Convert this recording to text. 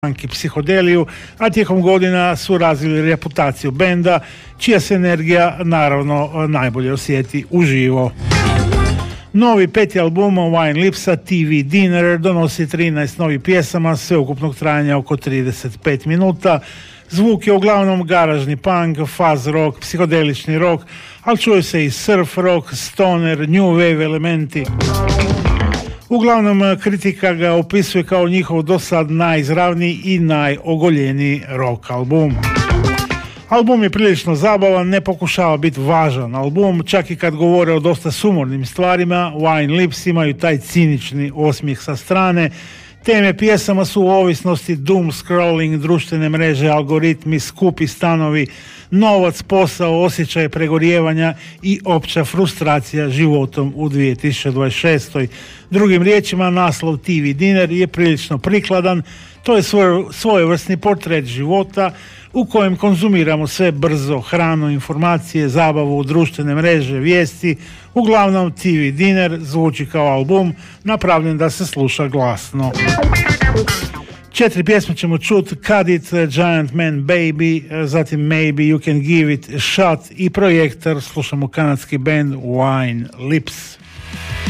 i psihodeliju, a tijekom godina su razvili reputaciju benda, čija se energija naravno najbolje osjeti uživo. Novi peti album Wine Lipsa, TV Dinner, donosi 13 novih pjesama sveukupnog trajanja oko 35 minuta. Zvuk je uglavnom garažni punk, fuzz rock, psihodelični rock, ali čuju se i surf rock, stoner, new wave elementi. Uglavnom, kritika ga opisuje kao njihov dosad najizravniji i najogoljeniji rock album. Album je prilično zabavan, ne pokušava biti važan album, čak i kad govore o dosta sumornim stvarima. Wine Lips imaju taj cinični osmijeh sa strane. Teme pjesama su ovisnosti, doom scrolling, društvene mreže, algoritmi, skupi stanovi, novac, posao, osjećaj pregorijevanja i opća frustracija životom u 2026. Drugim riječima, naslov TV Dinner je prilično prikladan. To je svojevrsni portret života u kojem konzumiramo sve brzo, hranu, informacije, zabavu, društvene mreže, vijesti. Uglavnom, TV Dinner zvuči kao album napravljen da se sluša glasno. 4 pjesme ćemo čuti: Cut It, Giant Man Baby, zatim Maybe You Can Give It a Shot i Projektor. Slušamo kanadski band Wine Lips.